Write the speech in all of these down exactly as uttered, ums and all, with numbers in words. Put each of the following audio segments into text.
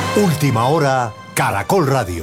Última hora, Caracol Radio.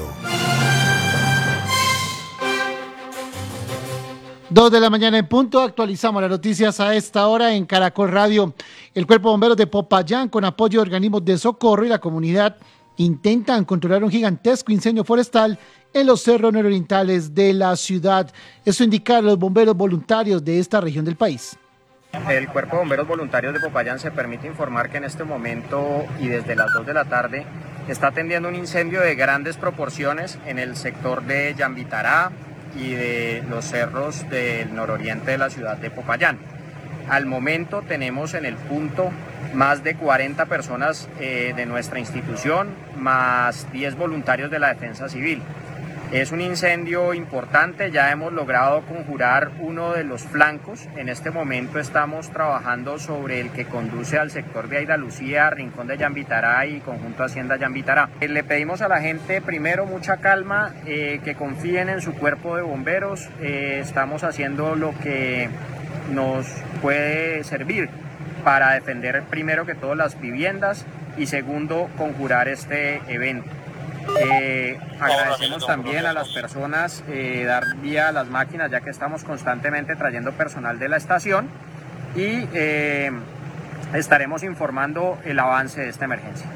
Dos de la mañana en punto, actualizamos las noticias a esta hora en Caracol Radio. El Cuerpo de Bomberos de Popayán, con apoyo de organismos de socorro y la comunidad, intentan controlar un gigantesco incendio forestal en los cerros nororientales de la ciudad. Eso indica los bomberos voluntarios de esta región del país. El Cuerpo de Bomberos Voluntarios de Popayán se permite informar que en este momento y desde las dos de la tarde está atendiendo un incendio de grandes proporciones en el sector de Yambitará y de los cerros del nororiente de la ciudad de Popayán. Al momento tenemos en el punto más de cuarenta personas eh, de nuestra institución, más diez voluntarios de la Defensa Civil. Es un incendio importante, ya hemos logrado conjurar uno de los flancos. En este momento estamos trabajando sobre el que conduce al sector de Aida Lucía, Rincón de Yambitará y Conjunto Hacienda Yambitará. Le pedimos a la gente primero mucha calma, eh, que confíen en su cuerpo de bomberos. Eh, estamos haciendo lo que nos puede servir para defender primero que todo las viviendas y segundo conjurar este evento. Eh, agradecemos también a las personas eh, dar vía a las máquinas, ya que estamos constantemente trayendo personal de la estación y eh, estaremos informando el avance de esta emergencia.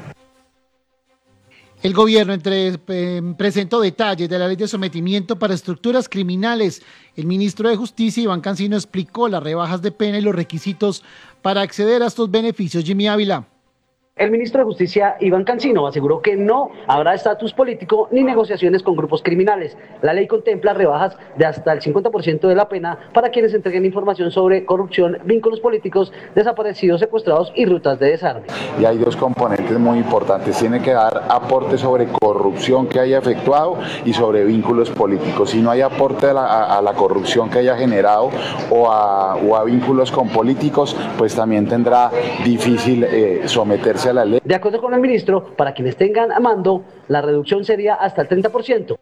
El gobierno entre, eh, presentó detalles de la ley de sometimiento para estructuras criminales. El ministro de Justicia, Iván Cancino, explicó las rebajas de pena y los requisitos para acceder a estos beneficios. Jimmy Ávila. El ministro de Justicia, Iván Cancino, aseguró que no habrá estatus político ni negociaciones con grupos criminales. La ley contempla rebajas de hasta el cincuenta por ciento de la pena para quienes entreguen información sobre corrupción, vínculos políticos, desaparecidos, secuestrados y rutas de desarme. Y hay dos componentes muy importantes. Tiene que dar aporte sobre corrupción que haya efectuado y sobre vínculos políticos. Si no hay aporte a la, a, a la corrupción que haya generado o a, o a vínculos con políticos, pues también tendrá difícil eh, someterse a la ley. De acuerdo con el ministro, para quienes tengan a mando, la reducción sería hasta el treinta por ciento.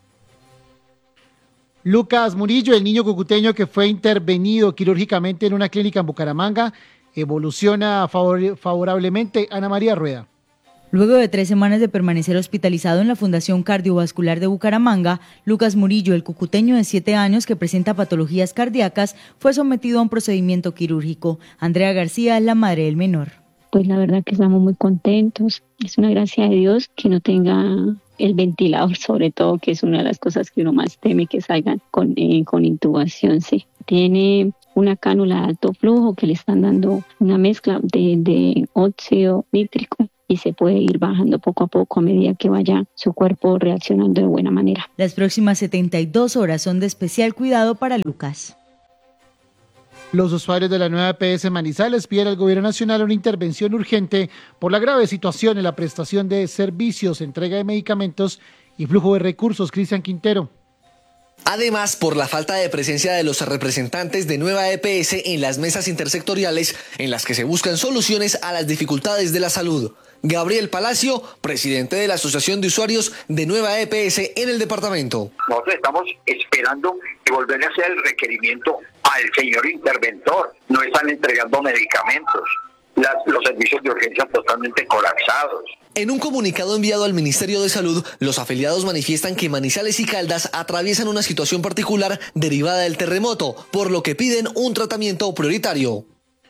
Lucas Murillo, el niño cucuteño que fue intervenido quirúrgicamente en una clínica en Bucaramanga, evoluciona favor- favorablemente. Ana María Rueda. Luego de tres semanas de permanecer hospitalizado en la Fundación Cardiovascular de Bucaramanga, Lucas Murillo, el cucuteño de siete años que presenta patologías cardíacas, fue sometido a un procedimiento quirúrgico. Andrea García es la madre del menor. Pues la verdad que estamos muy contentos. Es una gracia de Dios que no tenga el ventilador, sobre todo, que es una de las cosas que uno más teme que salgan con, eh, con intubación. Sí. Tiene una cánula de alto flujo que le están dando una mezcla de, de óxido nítrico y se puede ir bajando poco a poco a medida que vaya su cuerpo reaccionando de buena manera. Las próximas setenta y dos horas son de especial cuidado para Lucas. Los usuarios de la nueva E P S Manizales piden al gobierno nacional una intervención urgente por la grave situación en la prestación de servicios, entrega de medicamentos y flujo de recursos. Cristian Quintero. Además, por la falta de presencia de los representantes de Nueva E P S en las mesas intersectoriales en las que se buscan soluciones a las dificultades de la salud. Gabriel Palacio, presidente de la Asociación de Usuarios de Nueva E P S en el departamento. Nosotros estamos esperando que volver a hacer el requerimiento al señor interventor. No están entregando medicamentos. Las, los servicios de urgencia totalmente colapsados. En un comunicado enviado al Ministerio de Salud, los afiliados manifiestan que Manizales y Caldas atraviesan una situación particular derivada del terremoto, por lo que piden un tratamiento prioritario.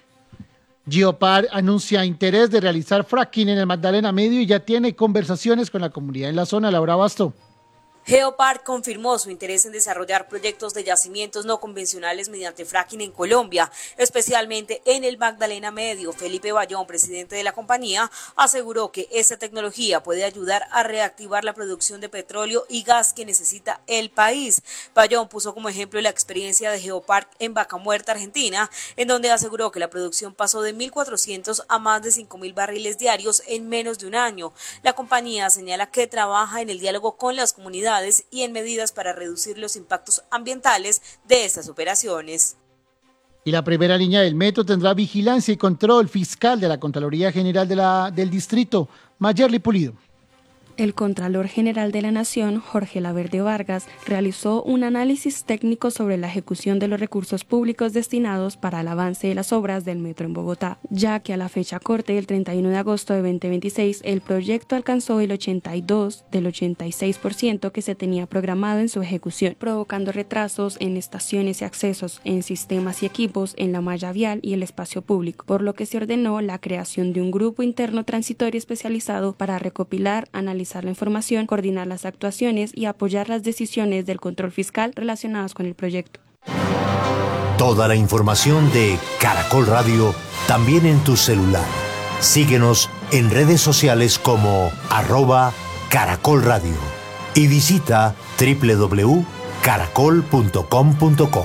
Geopar anuncia interés de realizar fracking en el Magdalena Medio y ya tiene conversaciones con la comunidad en la zona. Laura Basto. Geopar confirmó su interés en desarrollar proyectos de yacimientos no convencionales mediante fracking en Colombia, especialmente en el Magdalena Medio. Felipe Bayón, presidente de la compañía, aseguró que esta tecnología puede ayudar a reactivar la producción de petróleo y gas que necesita el país. Bayón puso como ejemplo la experiencia de Geopar en Vaca Muerta, Argentina, en donde aseguró que la producción pasó de mil cuatrocientos a más de cinco mil barriles diarios en menos de un año. La compañía señala que trabaja en el diálogo con las comunidades y en medidas para reducir los impactos ambientales de estas operaciones. Y la primera línea del metro tendrá vigilancia y control fiscal de la Contraloría General de la, del Distrito. Mayerly Pulido. El Contralor General de la Nación, Jorge Laverde Vargas, realizó un análisis técnico sobre la ejecución de los recursos públicos destinados para el avance de las obras del metro en Bogotá, ya que a la fecha corte del treinta y uno de agosto de veinte veintiséis el proyecto alcanzó el ochenta y dos del ochenta y seis por ciento que se tenía programado en su ejecución, provocando retrasos en estaciones y accesos, en sistemas y equipos, en la malla vial y el espacio público, por lo que se ordenó la creación de un grupo interno transitorio especializado para recopilar, analizar la información, coordinar las actuaciones y apoyar las decisiones del control fiscal relacionadas con el proyecto. Toda la información de Caracol Radio también en tu celular. Síguenos en redes sociales como arroba Caracol Radio y visita doble u doble u doble u punto caracol punto com punto co.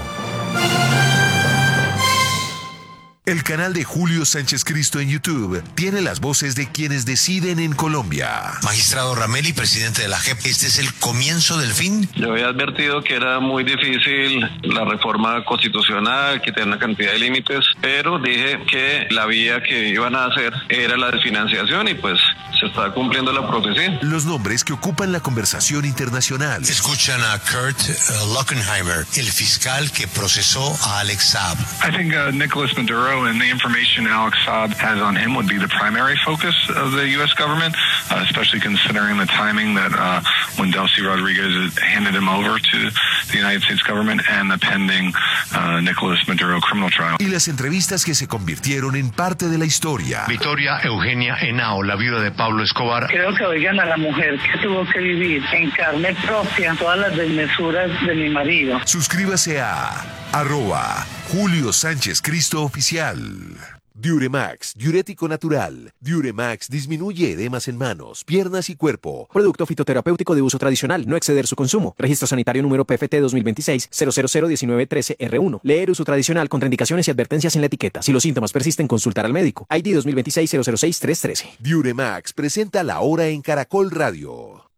El canal de Julio Sánchez Cristo en YouTube tiene las voces de quienes deciden en Colombia. Magistrado Rameli, presidente de la J E P, ¿este es el comienzo del fin? Yo había advertido que era muy difícil la reforma constitucional, que tenía una cantidad de límites, pero dije que la vía que iban a hacer era la desfinanciación y pues se está cumpliendo la profecía. Los nombres que ocupan la conversación internacional. Escuchan a Kurt uh, Lockenheimer, el fiscal que procesó a Alex Saab. I think uh, Nicholas Maduro and the information Alex Saab has on him would be the primary focus of the U S government, uh, especially considering the timing that uh, when Delcy Rodriguez handed him over to the United States government and the pending uh, Nicholas Maduro criminal trial. Y las entrevistas que se convirtieron en parte de la historia. Victoria Eugenia Henao, la viuda de Pablo Escobar. Creo que oigan a la mujer que tuvo que vivir en carne propia todas las desmesuras de mi marido. Suscríbase a arroba Julio Sánchez Cristo Oficial. Diuremax, diurético natural. Diuremax disminuye edemas en manos, piernas y cuerpo. Producto fitoterapéutico de uso tradicional, no exceder su consumo. Registro sanitario número P F T dos mil veintiséis cero cero cero diecinueve trece R uno. Leer uso tradicional, contraindicaciones y advertencias en la etiqueta. Si los síntomas persisten, consultar al médico. I D dos mil veintiséis cero cero seis tres trece. Diuremax presenta la hora en Caracol Radio.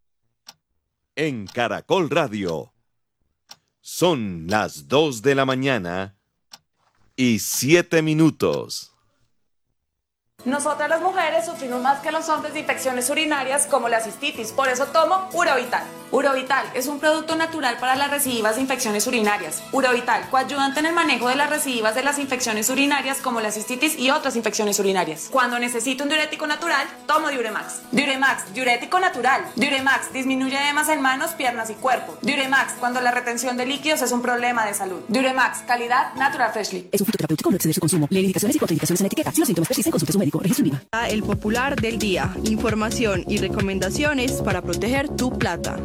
En Caracol Radio. Son las dos de la mañana y siete minutos. Nosotras las mujeres sufrimos más que los hombres de infecciones urinarias como la cistitis, por eso tomo Urovital. Urovital es un producto natural para las recidivas de infecciones urinarias. Urovital, coayudante en el manejo de las recidivas de las infecciones urinarias como la cistitis y otras infecciones urinarias. Cuando necesito un diurético natural, tomo Diuremax. Diuremax, diurético natural. Diuremax, disminuye edemas en manos, piernas y cuerpo. Diuremax, cuando la retención de líquidos es un problema de salud. Diuremax, calidad Natural Freshly. Es un fitoterapéutico, no exceder su consumo. Lee indicaciones y contraindicaciones en la etiqueta. Si los síntomas persisten, consulte a su médico. Registro IVA. El popular del día. Información y recomendaciones para proteger tu plata.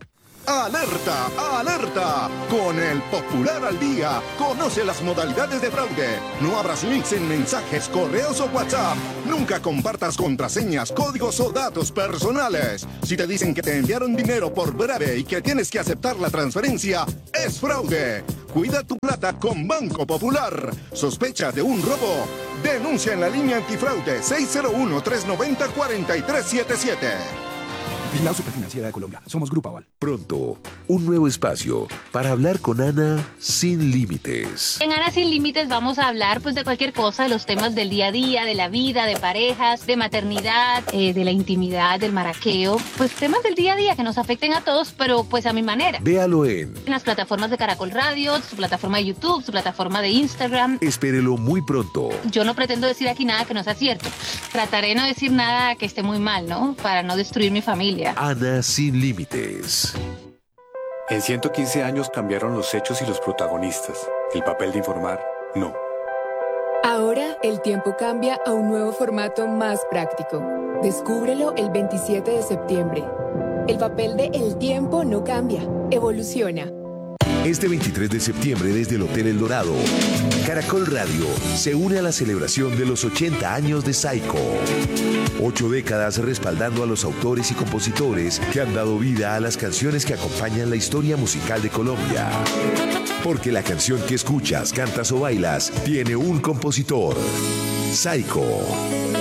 ¡Alerta! ¡Alerta! Con el Popular al Día, conoce las modalidades de fraude. No abras links en mensajes, correos o WhatsApp. Nunca compartas contraseñas, códigos o datos personales. Si te dicen que te enviaron dinero por breve y que tienes que aceptar la transferencia, es fraude. Cuida tu plata con Banco Popular. ¿Sospecha de un robo? Denuncia en la línea antifraude seis cero uno, tres nueve cero, cuatro tres siete siete. Vigilado Superfinanciera de Colombia. Somos Grupo Aval. Pronto, un nuevo espacio para hablar con Ana sin límites. En Ana sin límites vamos a hablar pues de cualquier cosa, de los temas del día a día, de la vida, de parejas, de maternidad, eh, de la intimidad, del maraqueo, pues temas del día a día que nos afecten a todos, pero pues a mi manera. Véalo en, en las plataformas de Caracol Radio, su plataforma de YouTube, su plataforma de Instagram. Espérelo muy pronto. Yo no pretendo decir aquí nada que no sea cierto. Trataré de no decir nada que esté muy mal, ¿no? Para no destruir mi familia. Ana sin límites. En ciento quince años cambiaron los hechos y los protagonistas. El papel de informar, no. Ahora el tiempo cambia a un nuevo formato más práctico. Descúbrelo el veintisiete de septiembre. El papel de El Tiempo no cambia, evoluciona. Este veintitrés de septiembre desde el Hotel El Dorado, Caracol Radio se une a la celebración de los ochenta años de Saico. Ocho décadas respaldando a los autores y compositores que han dado vida a las canciones que acompañan la historia musical de Colombia. Porque la canción que escuchas, cantas o bailas tiene un compositor. Saico.